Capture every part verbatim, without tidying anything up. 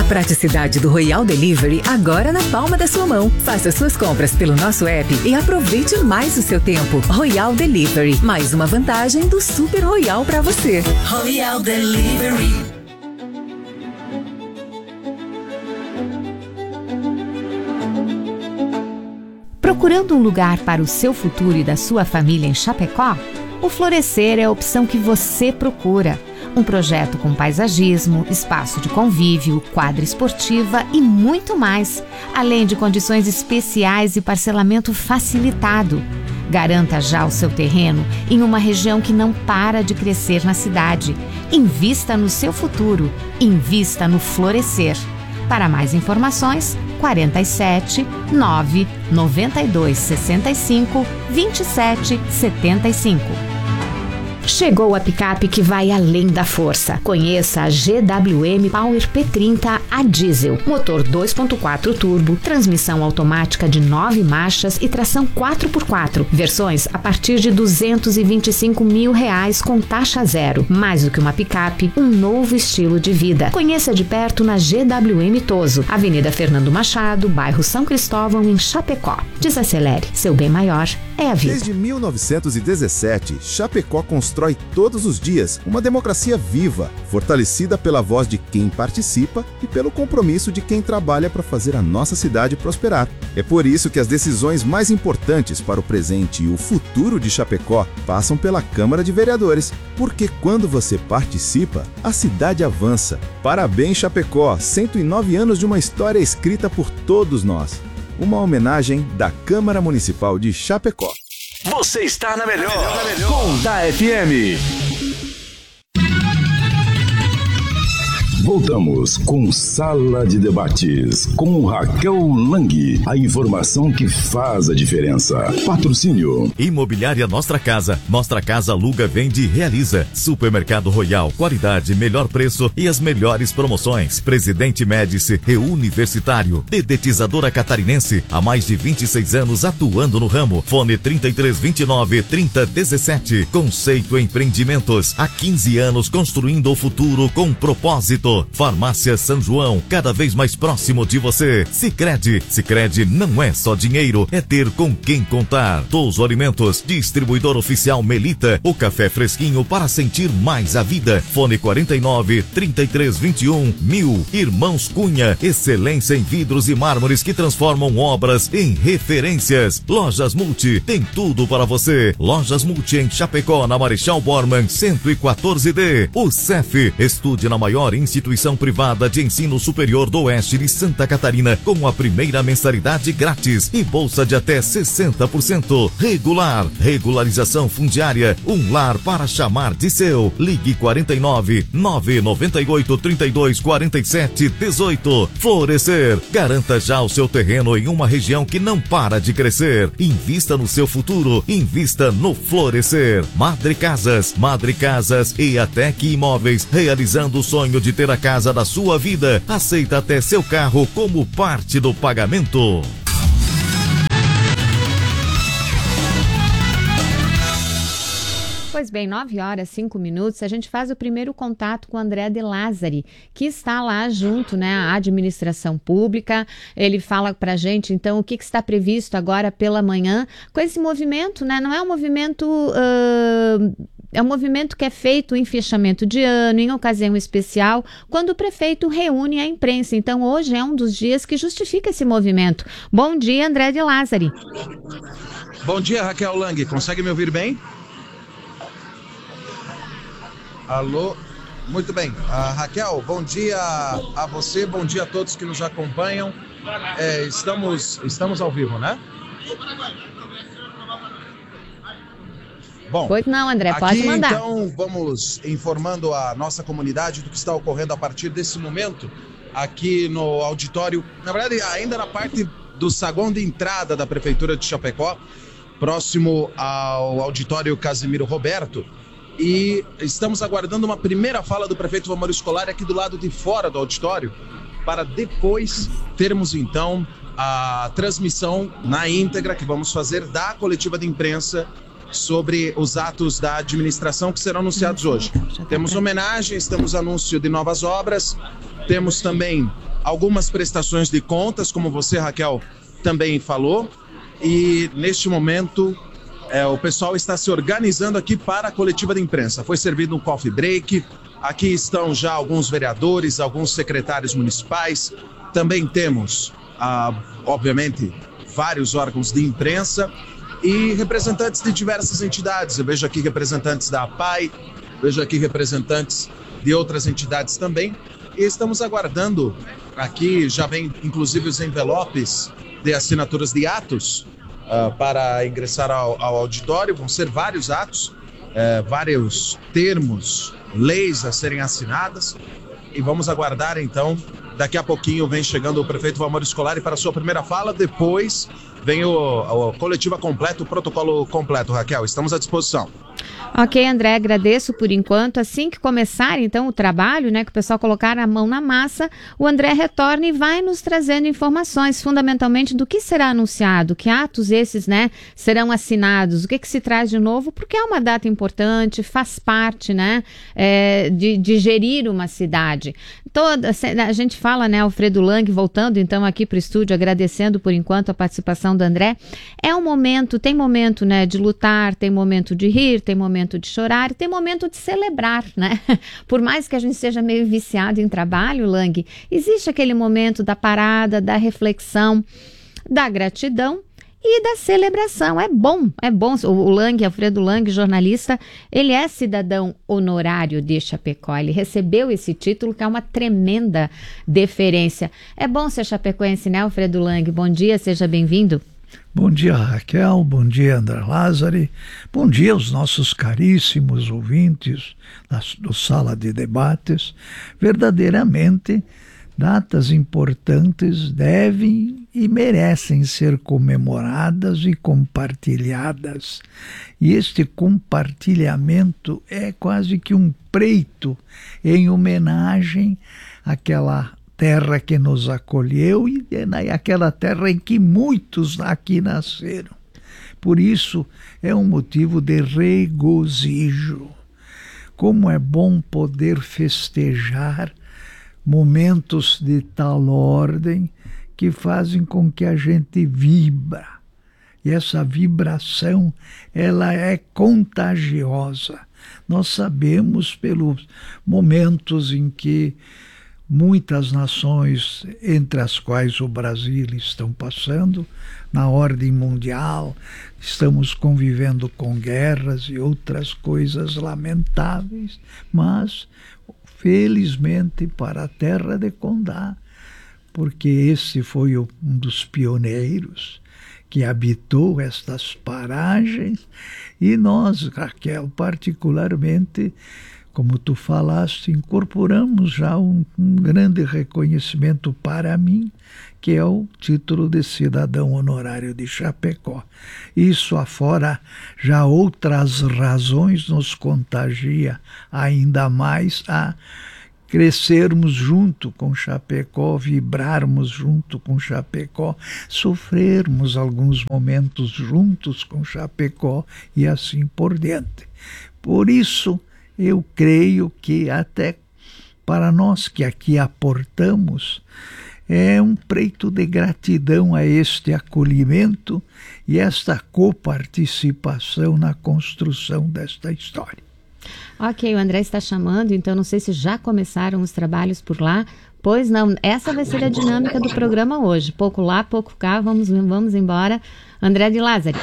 praticidade do Royal Delivery agora na palma da sua mão. Faça suas compras pelo nosso app e aproveite mais o seu tempo. Royal Delivery, mais uma vantagem do Super Royal para você. Royal Delivery. Procurando um lugar para o seu futuro e da sua família em Chapecó? O Florescer é a opção que você procura. Um projeto com paisagismo, espaço de convívio, quadra esportiva e muito mais, além de condições especiais e parcelamento facilitado. Garanta já o seu terreno em uma região que não para de crescer na cidade. Invista no seu futuro. Invista no Florescer. Para mais informações, quarenta e sete, nove, noventa e dois, sessenta e cinco, vinte e sete, setenta e cinco. Chegou a picape que vai além da força. Conheça a G W M Power P trinta a diesel. Motor dois ponto quatro turbo, transmissão automática de nove marchas e tração quatro por quatro. Versões a partir de duzentos e vinte e cinco mil reais com taxa zero. Mais do que uma picape, um novo estilo de vida. Conheça de perto na G W M Toso, Avenida Fernando Machado, bairro São Cristóvão, em Chapecó. Desacelere, seu bem maior é a vida. Desde mil novecentos e dezessete, Chapecó constrói todos os dias uma democracia viva, fortalecida pela voz de quem participa e pelo compromisso de quem trabalha para fazer a nossa cidade prosperar. É por isso que as decisões mais importantes para o presente e o futuro de Chapecó passam pela Câmara de Vereadores, porque quando você participa, a cidade avança. Parabéns, Chapecó, cento e nove anos de uma história escrita por todos nós. Uma homenagem da Câmara Municipal de Chapecó. Você está na melhor, na melhor. Com da F M. Voltamos com Sala de Debates, com Raquel Lang. A informação que faz a diferença. Patrocínio. Imobiliária Nostra Casa. Nostra Casa aluga, vende e realiza. Supermercado Royal. Qualidade, melhor preço e as melhores promoções. Presidente Médici, Reuniversitário. Dedetizadora Catarinense. Há mais de vinte e seis anos atuando no ramo. Fone trinta e três, vinte e nove, trinta, dezessete. Conceito Empreendimentos. Há quinze anos construindo o futuro com propósito. Farmácia São João, cada vez mais próximo de você. Sicredi, Sicredi não é só dinheiro, é ter com quem contar. Touso Alimentos, distribuidor oficial Melita, o café fresquinho para sentir mais a vida. Fone quarenta e nove, trinta e três, vinte e um, mil. Irmãos Cunha, excelência em vidros e mármores que transformam obras em referências. Lojas Multi, tem tudo para você. Lojas Multi em Chapecó, na Marechal Bormann, cento e quatorze D. O C E F, estude na maior instituição privada de ensino superior do Oeste de Santa Catarina, com a primeira mensalidade grátis e bolsa de até sessenta por cento. Regular, regularização fundiária, um lar para chamar de seu. Ligue quarenta e nove, nove nove oito, trinta e dois, quarenta e sete, dezoito. Florescer, garanta já o seu terreno em uma região que não para de crescer. Invista no seu futuro, invista no Florescer. Madre Casas, Madre Casas e Atec Imóveis, realizando o sonho de ter a casa da sua vida. Aceita até seu carro como parte do pagamento. Pois bem, nove horas, cinco minutos, a gente faz o primeiro contato com o André de Lázari, que está lá junto, né, à administração pública. Ele fala pra gente, então, o que, que está previsto agora pela manhã com esse movimento, né? Não é um movimento... Uh... É um movimento que é feito em fechamento de ano, em ocasião especial, quando o prefeito reúne a imprensa. Então, hoje é um dos dias que justifica esse movimento. Bom dia, André de Lázari. Bom dia, Raquel Lang. Consegue me ouvir bem? Alô? Muito bem. Uh, Raquel, bom dia a você, bom dia a todos que nos acompanham. É, estamos, estamos ao vivo, né? Bom, pois não, André, aqui, pode mandar. Então, vamos informando a nossa comunidade do que está ocorrendo a partir desse momento aqui no auditório, na verdade, ainda na parte do saguão de entrada da Prefeitura de Chapecó, próximo ao auditório Casimiro Roberto, e estamos aguardando uma primeira fala do prefeito Vomero Scolari aqui do lado de fora do auditório, para depois termos, então, a transmissão na íntegra que vamos fazer da coletiva de imprensa sobre os atos da administração que serão anunciados hoje. Temos homenagens, temos anúncio de novas obras, temos também algumas prestações de contas, como você, Raquel, também falou, e neste momento é, o pessoal está se organizando aqui para a coletiva de imprensa. Foi servido um coffee break, aqui estão já alguns vereadores, alguns secretários municipais, também temos, ah, obviamente, vários órgãos de imprensa e representantes de diversas entidades. Eu vejo aqui representantes da A P A I, vejo aqui representantes de outras entidades também. E estamos aguardando, aqui já vem inclusive os envelopes de assinaturas de atos uh, para ingressar ao, ao auditório. Vão ser vários atos, uh, vários termos, leis a serem assinadas. E vamos aguardar então, daqui a pouquinho vem chegando o prefeito Valmor Scolari para a sua primeira fala, depois vem o, o coletiva completo, o protocolo completo. Raquel, estamos à disposição. Ok, André, agradeço por enquanto. Assim que começar, então, o trabalho, né, que o pessoal colocar a mão na massa, o André retorna e vai nos trazendo informações, fundamentalmente, do que será anunciado, que atos esses, né, serão assinados, o que que se traz de novo, porque é uma data importante, faz parte, né, é, de, de gerir uma cidade. Toda, a gente fala, né, Alfredo Lang, voltando então aqui para o estúdio, agradecendo por enquanto a participação do André, é um momento, tem momento, né, de lutar, tem momento de rir, tem momento de chorar, tem momento de celebrar, né? Por mais que a gente seja meio viciado em trabalho, Lang, existe aquele momento da parada, da reflexão, da gratidão e da celebração. É bom, é bom. O Lang, Alfredo Lang, jornalista, ele é cidadão honorário de Chapecó. Ele recebeu esse título, que é uma tremenda deferência. É bom ser chapecoense, né, Alfredo Lang? Bom dia, seja bem-vindo. Bom dia, Raquel, bom dia, André Lázari, bom dia aos nossos caríssimos ouvintes da, do Sala de Debates. Verdadeiramente, datas importantes devem e merecem ser comemoradas e compartilhadas. E este compartilhamento é quase que um preito em homenagem àquela terra que nos acolheu e aquela terra em que muitos aqui nasceram. Por isso, é um motivo de regozijo. Como é bom poder festejar momentos de tal ordem que fazem com que a gente vibra. E essa vibração, ela é contagiosa. Nós sabemos pelos momentos em que muitas nações, entre as quais o Brasil, estão passando, na ordem mundial, estamos convivendo com guerras e outras coisas lamentáveis, mas, felizmente, para a terra de Condá, porque esse foi um dos pioneiros que habitou estas paragens, e nós, Raquel, particularmente, como tu falaste, incorporamos já um, um grande reconhecimento para mim, que é o título de cidadão honorário de Chapecó. Isso afora já outras razões nos contagia ainda mais a crescermos junto com Chapecó, vibrarmos junto com Chapecó, sofrermos alguns momentos juntos com Chapecó e assim por diante. Por isso, eu creio que até para nós que aqui aportamos, é um preito de gratidão a este acolhimento e esta coparticipação na construção desta história. Ok, o André está chamando, então não sei se já começaram os trabalhos por lá. Pois não, essa vai ser a dinâmica do programa hoje. Pouco lá, pouco cá, vamos, vamos embora. André de Lázari.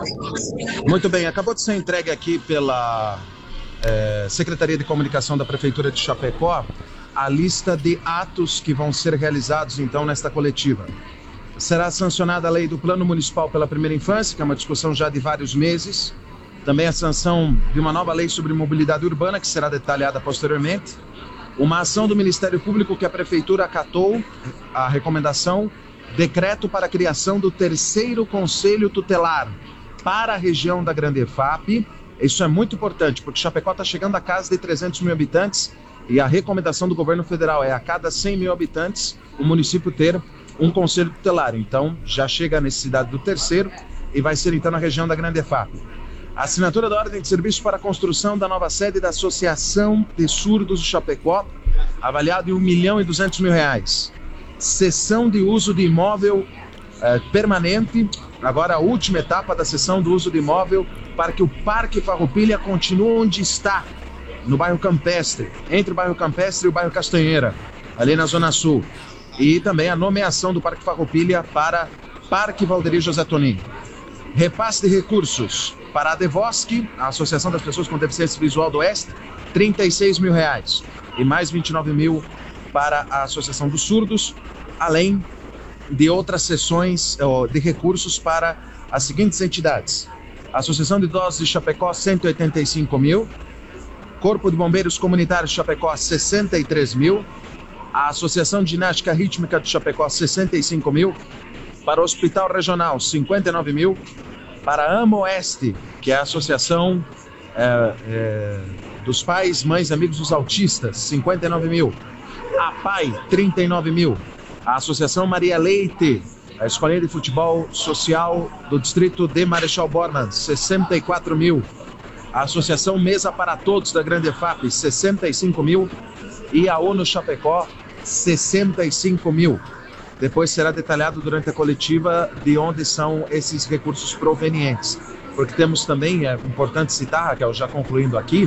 Muito bem, acabou de ser entregue aqui pela é, Secretaria de Comunicação da Prefeitura de Chapecó a lista de atos que vão ser realizados então nesta coletiva. Será sancionada a lei do Plano Municipal pela Primeira Infância, que é uma discussão já de vários meses. Também a sanção de uma nova lei sobre mobilidade urbana, que será detalhada posteriormente. Uma ação do Ministério Público que a Prefeitura acatou a recomendação, decreto para a criação do terceiro Conselho Tutelar para a região da Grande E F A P. Isso é muito importante, porque Chapecó está chegando a casa de trezentos mil habitantes e a recomendação do governo federal é a cada cem mil habitantes o município ter um Conselho Tutelar. Então, já chega a necessidade do terceiro e vai ser então na região da Grande E F A P. Assinatura da ordem de serviço para a construção da nova sede da Associação de Surdos de Chapecó, avaliado em um milhão e duzentos mil reais. Cessão de uso de imóvel eh, permanente, agora a última etapa da cessão do uso de imóvel para que o Parque Farroupilha continue onde está, no bairro Campestre, entre o bairro Campestre e o bairro Castanheira, ali na Zona Sul. E também a nomeação do Parque Farroupilha para Parque Valderir José Toninho. Repasse de recursos para a Devosc, a Associação das Pessoas com Deficiência Visual do Oeste, trinta e seis mil reais. E mais vinte e nove mil para a Associação dos Surdos, além de outras sessões oh, de recursos para as seguintes entidades. A Associação de Idosos de Chapecó, cento e oitenta e cinco mil. Corpo de Bombeiros Comunitários de Chapecó, sessenta e três mil. A Associação de Ginástica Rítmica de Chapecó, sessenta e cinco mil. Para o Hospital Regional, cinquenta e nove mil. Para a AMA Oeste, que é a Associação é, é, dos Pais, Mães e Amigos dos Autistas, cinquenta e nove mil. A PAI, trinta e nove mil. A Associação Maria Leite, a Escolinha de Futebol Social do Distrito de Marechal Bormann, sessenta e quatro mil. A Associação Mesa para Todos da Grande EFAP, sessenta e cinco mil. E a ONU Chapecó, sessenta e cinco mil. Depois será detalhado durante a coletiva de onde são esses recursos provenientes. Porque temos também, é importante citar, Raquel, já concluindo aqui,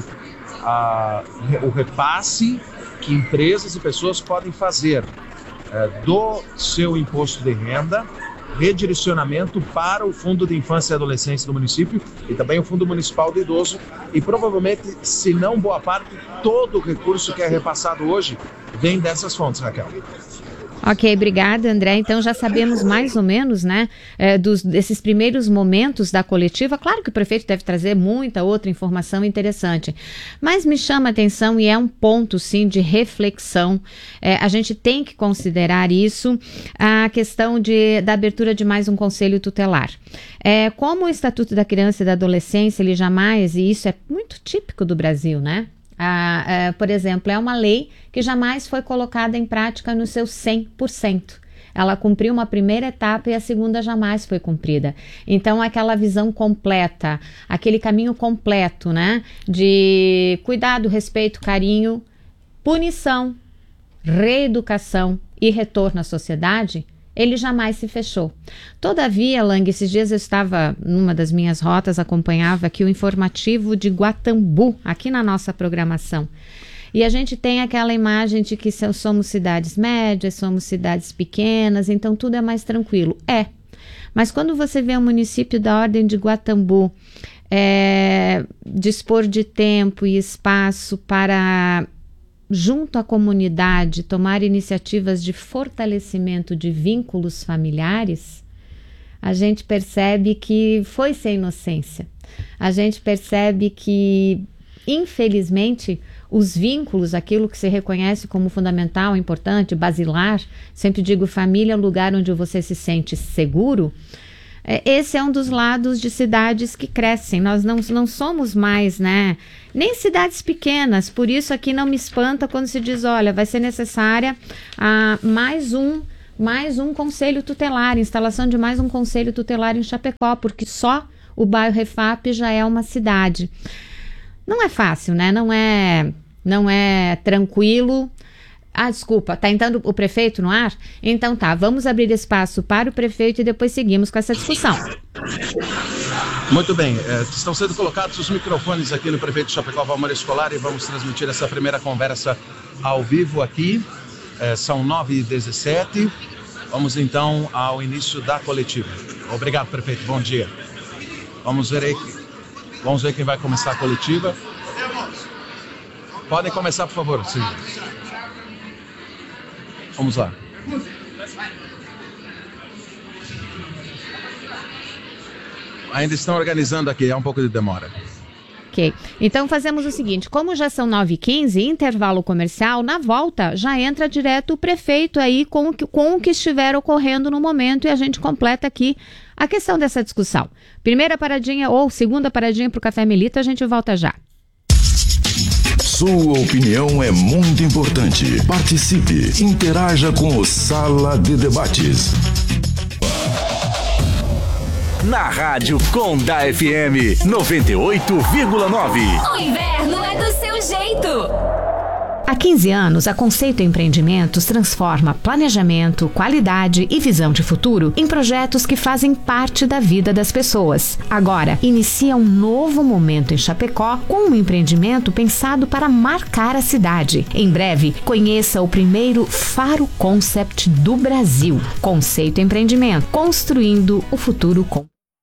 a, o repasse que empresas e pessoas podem fazer é, do seu imposto de renda, redirecionamento para o Fundo de Infância e Adolescência do município e também o Fundo Municipal do Idoso. E provavelmente, se não boa parte, todo o recurso que é repassado hoje vem dessas fontes, Raquel. Ok, obrigada, André. Então já sabemos mais ou menos, né, é, dos, desses primeiros momentos da coletiva. Claro que o prefeito deve trazer muita outra informação interessante, mas me chama a atenção e é um ponto, sim, de reflexão. É, a gente tem que considerar isso, a questão de, da abertura de mais um conselho tutelar. É, como o Estatuto da Criança e da Adolescência, ele jamais, e isso é muito típico do Brasil, né? Ah, ah, por exemplo, é uma lei que jamais foi colocada em prática no seu cem por cento. Ela cumpriu uma primeira etapa e a segunda jamais foi cumprida. Então, aquela visão completa, aquele caminho completo, né, de cuidado, respeito, carinho, punição, reeducação e retorno à sociedade, ele jamais se fechou. Todavia, Lang, esses dias eu estava numa das minhas rotas, acompanhava aqui o informativo de Guatambu, aqui na nossa programação. E a gente tem aquela imagem de que somos cidades médias, somos cidades pequenas, então tudo é mais tranquilo. É, mas quando você vê o município da Ordem de Guatambu é, dispor de tempo e espaço para, junto à comunidade, tomar iniciativas de fortalecimento de vínculos familiares, a gente percebe que foi sem inocência. A gente percebe que, infelizmente, os vínculos, aquilo que se reconhece como fundamental, importante, basilar, sempre digo, família é um lugar onde você se sente seguro. Esse é um dos lados de cidades que crescem. Nós não, não somos mais, né, nem cidades pequenas. Por isso aqui não me espanta quando se diz, olha, vai ser necessária ah, mais um, mais um conselho tutelar, instalação de mais um conselho tutelar em Chapecó, porque só o bairro Refap já é uma cidade. Não é fácil, né? Não é, não é tranquilo. Ah, desculpa, tá entrando o prefeito no ar? Então tá, vamos abrir espaço para o prefeito e depois seguimos com essa discussão. Muito bem, é, estão sendo colocados os microfones aqui no prefeito de Chapecó, Valmir Escolar, e vamos transmitir essa primeira conversa ao vivo aqui. É, são nove e dezessete. Vamos então ao início da coletiva. Obrigado, prefeito, bom dia. Vamos ver aí, vamos ver quem vai começar a coletiva. Podem começar, por favor, sim. Vamos lá. Ainda estão organizando aqui, há um pouco de demora. Ok, então fazemos o seguinte, como já são nove e quinze, intervalo comercial, na volta já entra direto o prefeito aí com o que, com o que estiver ocorrendo no momento e a gente completa aqui a questão dessa discussão. Primeira paradinha ou segunda paradinha para o Café Melita, a gente volta já. Sua opinião é muito importante. Participe, interaja com o Sala de Debates. na rádio com da F M noventa e oito vírgula nove. O inverno é do seu jeito. Há quinze anos, a Conceito Empreendimentos transforma planejamento, qualidade e visão de futuro em projetos que fazem parte da vida das pessoas. Agora, inicia um novo momento em Chapecó com um empreendimento pensado para marcar a cidade. Em breve, conheça o primeiro Faro Concept do Brasil. Conceito Empreendimento, construindo o futuro com...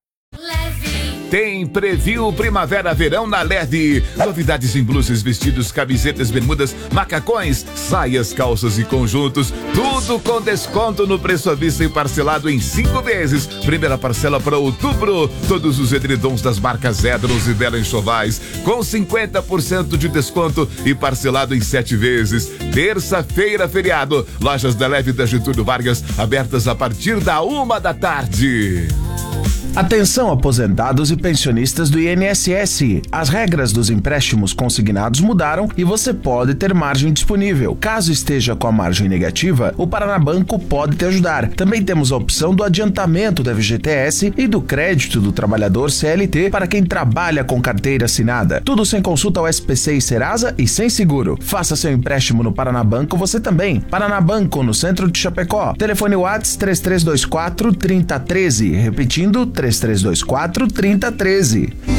Tem Preview Primavera-Verão na L E D. Novidades em blusas, vestidos, camisetas, bermudas, macacões, saias, calças e conjuntos. Tudo com desconto no preço à vista e parcelado em cinco vezes. Primeira parcela para outubro. Todos os edredons das marcas Zedros e Bela Enxovais com cinquenta por cento de desconto e parcelado em sete vezes. Terça-feira, feriado. Lojas da Leve da Getúlio Vargas abertas a partir da uma da tarde. Atenção, aposentados e pensionistas do I N S S. As regras dos empréstimos consignados mudaram e você pode ter margem disponível. Caso esteja com a margem negativa, o Paraná Banco pode te ajudar. Também temos a opção do adiantamento da F G T S e do crédito do trabalhador C L T para quem trabalha com carteira assinada. Tudo sem consulta ao S P C e Serasa e sem seguro. Faça seu empréstimo no Paraná Banco você também. Paraná Banco, no centro de Chapecó. Telefone WhatsApp três três dois quatro, três zero um três. Repetindo, três três dois quatro, três zero um três.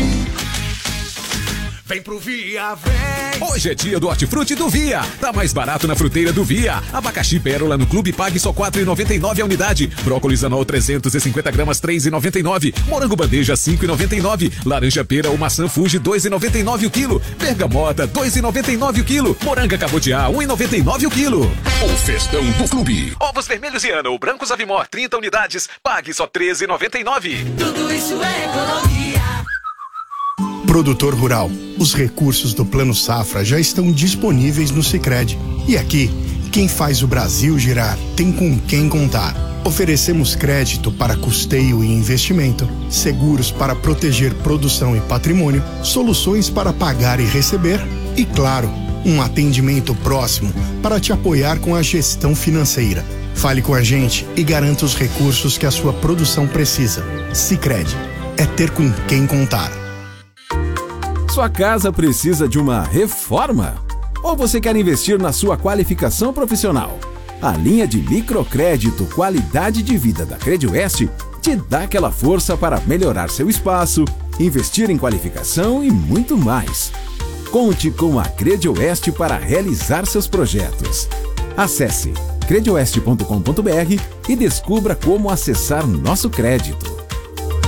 Vem pro Via, vem! Hoje é dia do Hortifruti do Via. Tá mais barato na fruteira do Via. Abacaxi pérola no Clube Pague só quatro reais e noventa e nove centavos a unidade. Brócolis anol trezentos e cinquenta gramas, três reais e noventa e nove centavos. Morango bandeja, cinco reais e noventa e nove centavos. Laranja pera ou maçã Fuji, dois reais e noventa e nove centavos o quilo. Bergamota, dois reais e noventa e nove centavos o quilo. Moranga cabotiá, um real e noventa e nove centavos o quilo. O festão do clube. Ovos vermelhos e ano, brancos Avimor, trinta unidades. Pague só treze reais e noventa e nove centavos. Tudo isso é economia. Produtor rural, os recursos do Plano Safra já estão disponíveis no Sicredi. E aqui, quem faz o Brasil girar tem com quem contar. Oferecemos crédito para custeio e investimento, seguros para proteger produção e patrimônio, soluções para pagar e receber e, claro, um atendimento próximo para te apoiar com a gestão financeira. Fale com a gente e garanta os recursos que a sua produção precisa. Sicredi, é ter com quem contar. Sua casa precisa de uma reforma? Ou você quer investir na sua qualificação profissional? A linha de microcrédito Qualidade de Vida da Credioeste te dá aquela força para melhorar seu espaço, investir em qualificação e muito mais. Conte com a Credioeste para realizar seus projetos. Acesse credioeste ponto com ponto br e descubra como acessar nosso crédito.